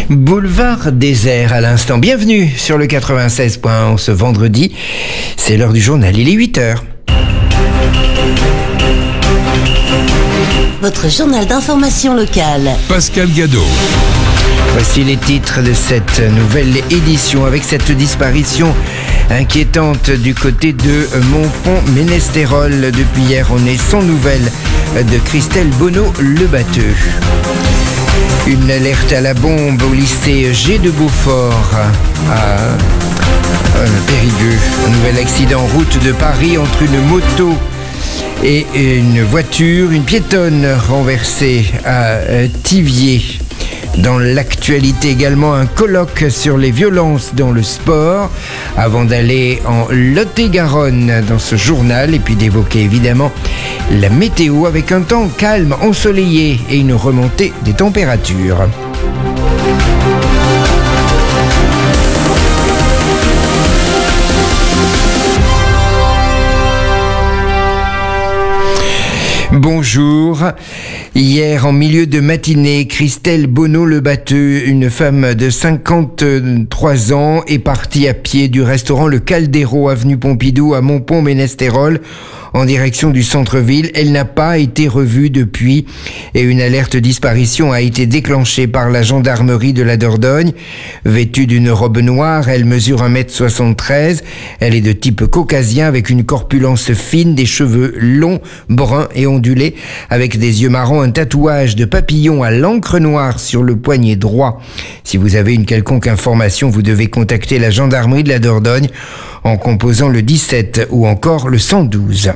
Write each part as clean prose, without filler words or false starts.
Boulevard désert à l'instant. Bienvenue sur le 96.1 ce vendredi. C'est l'heure du journal, il est 8h. Votre journal d'information locale. Pascal Gadot. Voici les titres de cette nouvelle édition avec cette disparition inquiétante du côté de Montpont-Ménestérol. Depuis hier, on est sans nouvelles de Christelle Bonneau-Le-Batteux. Une alerte à la bombe au lycée G de Beaufort à Périgueux. Un nouvel accident en route de Paris entre une moto et une voiture. Une piétonne renversée à Thiviers. Dans l'actualité également, un colloque sur les violences dans le sport avant d'aller en Lot-et-Garonne dans ce journal et puis d'évoquer évidemment la météo avec un temps calme, ensoleillé et une remontée des températures. Bonjour. Hier, en milieu de matinée, Christelle Bonneau-Le-Batteux, une femme de 53 ans, est partie à pied du restaurant Le Caldero, avenue Pompidou, à Montpont-Ménestérol, en direction du centre-ville. Elle n'a pas été revue depuis et une alerte disparition a été déclenchée par la gendarmerie de la Dordogne. Vêtue d'une robe noire, elle mesure 1m73. Elle est de type caucasien avec une corpulence fine, des cheveux longs, bruns et ondulés, avec des yeux marrons, un tatouage de papillon à l'encre noire sur le poignet droit. Si vous avez une quelconque information, vous devez contacter la gendarmerie de la Dordogne en composant le 17 ou encore le 112.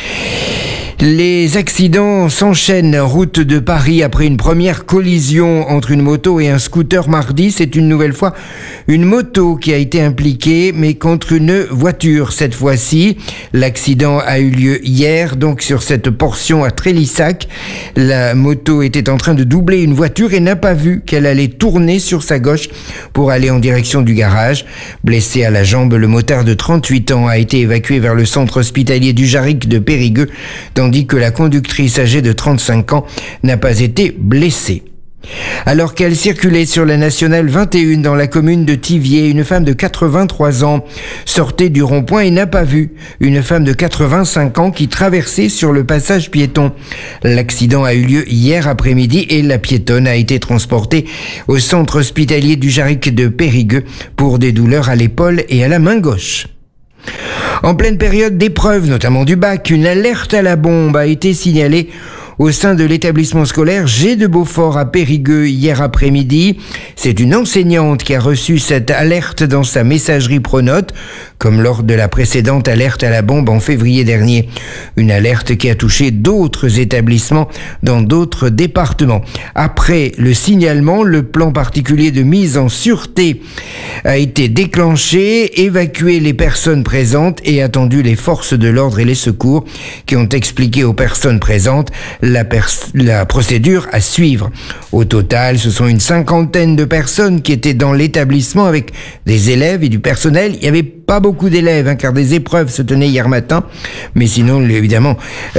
Les accidents s'enchaînent en route de Paris après une première collision entre une moto et un scooter mardi. C'est une nouvelle fois une moto qui a été impliquée, mais contre une voiture cette fois-ci. L'accident a eu lieu hier, donc sur cette portion à Trélissac. La moto était en train de doubler une voiture et n'a pas vu qu'elle allait tourner sur sa gauche pour aller en direction du garage. Blessé à la jambe, le motard de 38 ans a été évacué vers le centre hospitalier du Jarric de Périgueux, tandis que la conductrice âgée de 35 ans n'a pas été blessée. Alors qu'elle circulait sur la nationale 21 dans la commune de Thiviers, une femme de 83 ans sortait du rond-point et n'a pas vu une femme de 85 ans qui traversait sur le passage piéton. L'accident a eu lieu hier après-midi et la piétonne a été transportée au centre hospitalier du Jarric de Périgueux pour des douleurs à l'épaule et à la main gauche. En pleine période d'épreuves, notamment du bac, une alerte à la bombe a été signalée au sein de l'établissement scolaire G de Beaufort à Périgueux hier après-midi. C'est une enseignante qui a reçu cette alerte dans sa messagerie Pronote, comme lors de la précédente alerte à la bombe en février dernier. Une alerte qui a touché d'autres établissements dans d'autres départements. Après le signalement, le plan particulier de mise en sûreté a été déclenché, évacué les personnes présentes et attendu les forces de l'ordre et les secours qui ont expliqué aux personnes présentes la procédure à suivre. Au total, ce sont une 50aine de personnes qui étaient dans l'établissement avec des élèves et du personnel. Il n'y avait pas beaucoup d'élèves, car des épreuves se tenaient hier matin. Mais sinon, évidemment,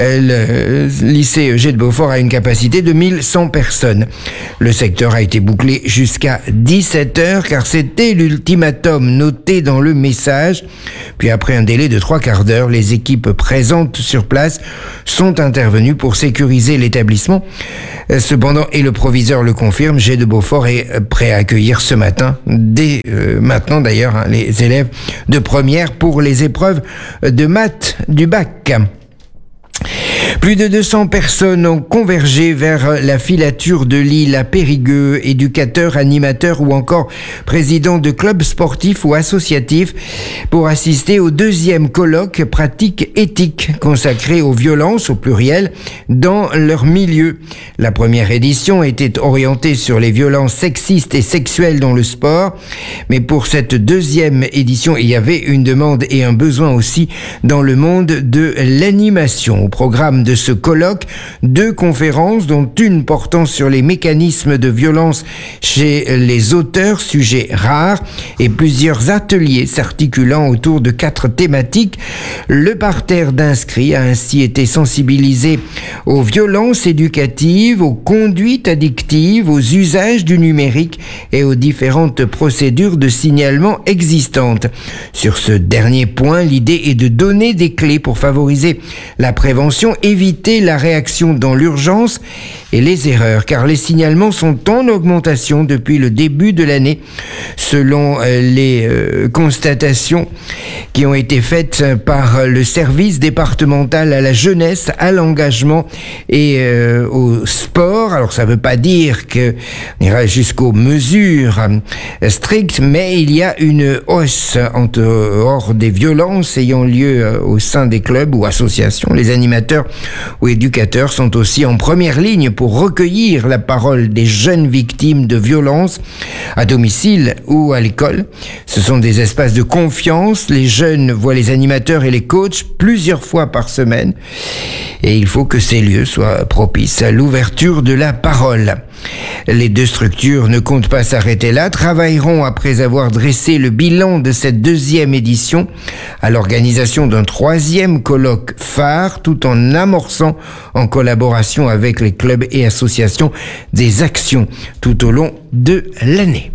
le lycée G de Beaufort a une capacité de 1100 personnes. Le secteur a été bouclé jusqu'à 17h, car c'était l'ultimatum noté dans le message. Puis après un délai de 3/4 d'heure, les équipes présentes sur place sont intervenues pour sécuriser l'établissement. Cependant, et le proviseur le confirme, G de Beaufort est prêt à accueillir ce matin, dès maintenant d'ailleurs, les élèves de première pour les épreuves de maths du bac. Plus de 200 personnes ont convergé vers la filature de l'île à Périgueux, éducateurs, animateurs ou encore présidents de clubs sportifs ou associatifs pour assister au deuxième colloque pratique éthique consacré aux violences, au pluriel, dans leur milieu. La première édition était orientée sur les violences sexistes et sexuelles dans le sport, mais pour cette deuxième édition, il y avait une demande et un besoin aussi dans le monde de l'animation. Au programme programme de ce colloque, 2 conférences, dont une portant sur les mécanismes de violence chez les auteurs, sujet rare, et plusieurs ateliers s'articulant autour de 4 thématiques. Le parterre d'inscrits a ainsi été sensibilisé aux violences éducatives, aux conduites addictives, aux usages du numérique et aux différentes procédures de signalement existantes. Sur ce dernier point, l'idée est de donner des clés pour favoriser la prévention, éviter la réaction dans l'urgence et les erreurs, car les signalements sont en augmentation depuis le début de l'année, selon les constatations qui ont été faites par le service départemental à la jeunesse, à l'engagement et au sport. Alors ça ne veut pas dire qu'on ira jusqu'aux mesures strictes, mais il y a une hausse en dehors des violences ayant lieu au sein des clubs ou associations. Les animateurs ou éducateurs sont aussi en première ligne pour recueillir la parole des jeunes victimes de violences à domicile ou à l'école. Ce sont des espaces de confiance. Les jeunes voient les animateurs et les coachs plusieurs fois par semaine et il faut que ces lieux soient propices à l'ouverture de la parole. Les 2 structures ne comptent pas s'arrêter là, travailleront après avoir dressé le bilan de cette 2e édition à l'organisation d'un 3e colloque phare, tout en amorçant en collaboration avec les clubs et associations des actions tout au long de l'année.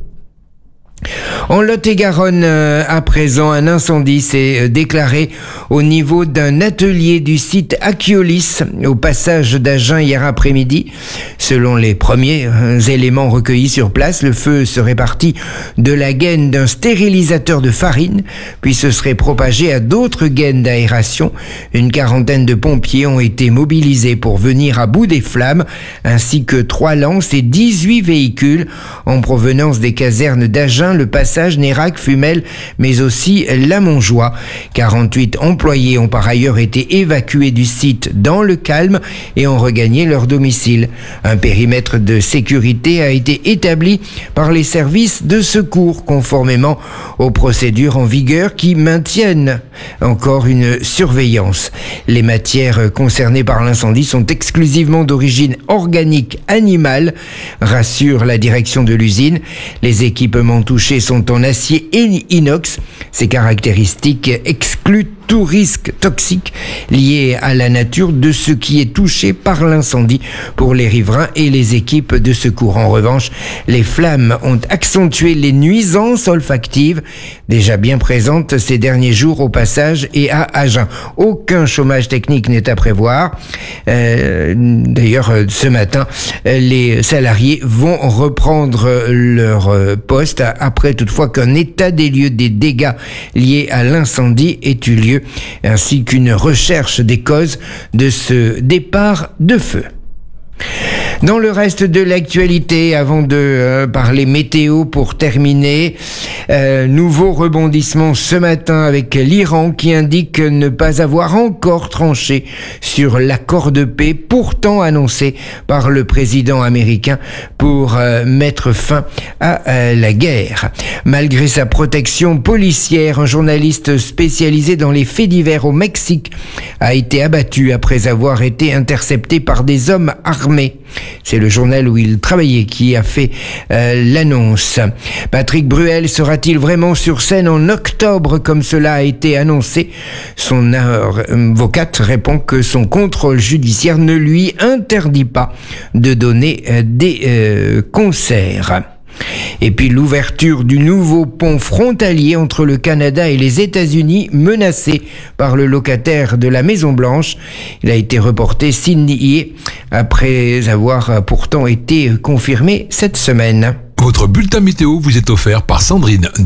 En Lot-et-Garonne, à présent, un incendie s'est déclaré au niveau d'un atelier du site Akiolis, au passage d'Agen hier après-midi. Selon les premiers éléments recueillis sur place, le feu serait parti de la gaine d'un stérilisateur de farine, puis se serait propagé à d'autres gaines d'aération. Une 40aine de pompiers ont été mobilisés pour venir à bout des flammes, ainsi que 3 lances et 18 véhicules en provenance des casernes d'Agen, le passage Nérac-Fumel, mais aussi la Montjoie. 48 employés ont par ailleurs été évacués du site dans le calme et ont regagné leur domicile. Un périmètre de sécurité a été établi par les services de secours conformément aux procédures en vigueur qui maintiennent encore une surveillance. Les matières concernées par l'incendie sont exclusivement d'origine organique animale, rassure la direction de l'usine. Les équipements touchés sont en acier et inox. Ces caractéristiques excluent tout risque toxique lié à la nature de ce qui est touché par l'incendie pour les riverains et les équipes de secours. En revanche, les flammes ont accentué les nuisances olfactives déjà bien présentes ces derniers jours au passage et à Agen. Aucun chômage technique n'est à prévoir. D'ailleurs, ce matin, les salariés vont reprendre leur poste après toutefois qu'un état des lieux des dégâts liés à l'incendie ait eu lieu, ainsi qu'une recherche des causes de ce départ de feu. Dans le reste de l'actualité, avant de parler météo pour terminer, nouveau rebondissement ce matin avec l'Iran qui indique ne pas avoir encore tranché sur l'accord de paix pourtant annoncé par le président américain pour mettre fin à la guerre. Malgré sa protection policière, un journaliste spécialisé dans les faits divers au Mexique a été abattu après avoir été intercepté par des hommes armés. C'est le journal où il travaillait qui a fait l'annonce. Patrick Bruel sera-t-il vraiment sur scène en octobre comme cela a été annoncé? Son avocate répond que son contrôle judiciaire ne lui interdit pas de donner des concerts. Et puis l'ouverture du nouveau pont frontalier entre le Canada et les États-Unis menacé par le locataire de la Maison-Blanche. Il a été reporté signé après avoir pourtant été confirmé cette semaine. Votre bulletin météo vous est offert par Sandrine.